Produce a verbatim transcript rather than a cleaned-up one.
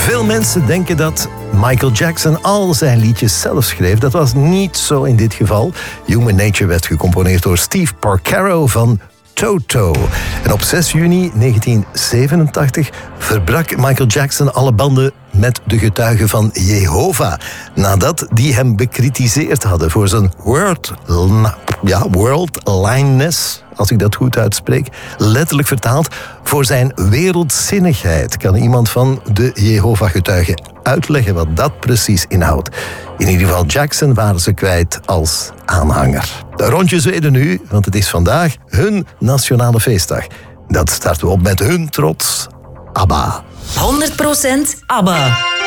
Veel mensen denken dat Michael Jackson al zijn liedjes zelf schreef. Dat was niet zo in dit geval. Human Nature werd gecomponeerd door Steve Porcaro van Toto. En op zes juni negentien zevenentachtig verbrak Michael Jackson alle banden met de getuigen van Jehovah, nadat die hem bekritiseerd hadden voor zijn word, ja, worldliness, als ik dat goed uitspreek, letterlijk vertaald voor zijn wereldzinnigheid. Kan iemand van de Jehovah-getuigen uitleggen wat dat precies inhoudt? In ieder geval, Jackson waren ze kwijt als aanhanger. De rondjes Zweden nu, want het is vandaag hun nationale feestdag. Dat starten we op met hun trots, ABBA. honderd procent ABBA.